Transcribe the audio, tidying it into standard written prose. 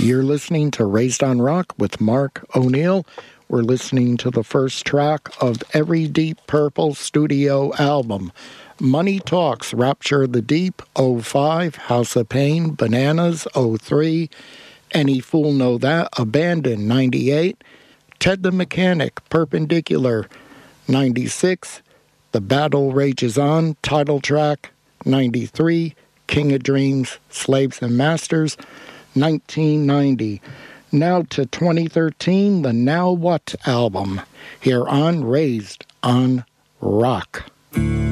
You're listening to Raised on Rock with Mark O'Neill. We're listening to the first track of every Deep Purple studio album. Money Talks, Rapture of the Deep, 05, House of Pain, Bananas, 03, Any Fool Know That, Abandon, 98, Ted the Mechanic, Perpendicular, 96, The Battle Rages On, title track, 93, King of Dreams, Slaves and Masters, 1990. Now to 2013, the Now What album, here on Raised on Rock.